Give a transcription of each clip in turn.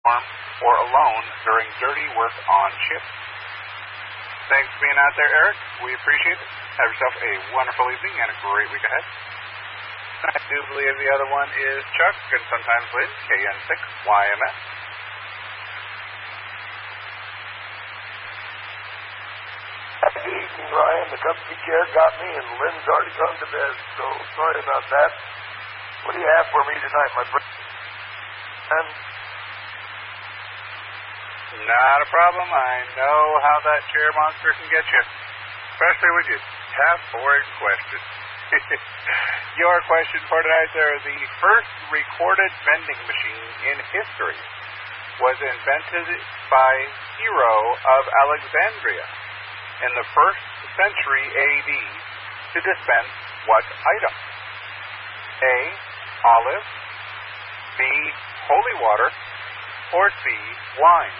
or alone during dirty work on shift. Thanks for being out there, Eric. We appreciate it. Have yourself a wonderful evening and a great week ahead. I do believe the other one is Chuck, and sometimes Lynn, KN6YMS. Good evening, Ryan. The company chair got me, and Lynn's already gone to bed, so sorry about that. What do you have for me tonight, my friend? Not a problem. I know how that chair monster can get you, especially when you have boring questions. Your question for tonight, sir, the first recorded vending machine in history was invented by Hero of Alexandria in the 1st century A.D. to dispense what item? A. Olive, B. Holy water, or C. Wine?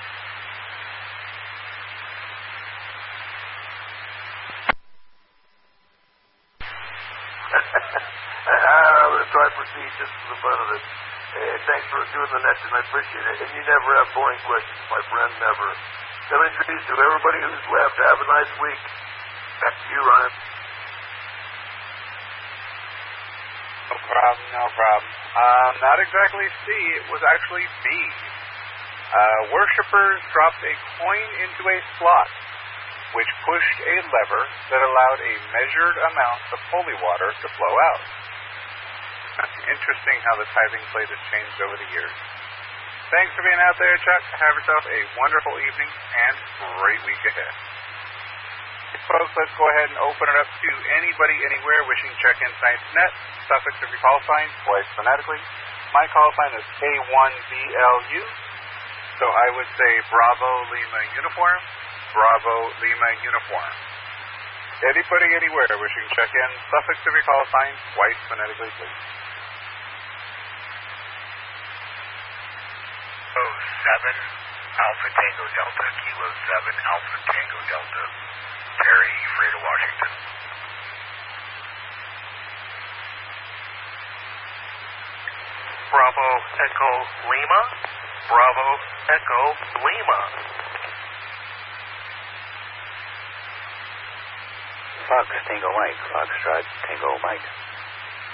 I'm going to try to proceed just for the fun of it. Thanks for doing the next, and I appreciate it. And you never have boring questions, my friend, never. Let me introduce to everybody who's left. Have a nice week. Back to you, Ryan. No problem. Not exactly C. It was actually B. Worshippers dropped a coin into a slot, which pushed a lever that allowed a measured amount of holy water to flow out. Interesting how the tithing plate has changed over the years. Thanks for being out there, Chuck. Have yourself a wonderful evening and great week ahead. Folks, let's go ahead and open it up to anybody, anywhere wishing to check in tonight's net. Suffix of your call sign, twice phonetically. My call sign is K1BLU. So I would say Bravo Lima Uniform, Bravo Lima Uniform. Anybody, anywhere wishing to check in, suffix of your call sign, twice phonetically, please. 07 Alpha Tango Delta, Kilo 7 Alpha Tango Delta, Terry, Fredo, Washington. Bravo Echo Lima, Bravo Echo Lima. Fox Tango Mike, Foxtrot Tango Mike.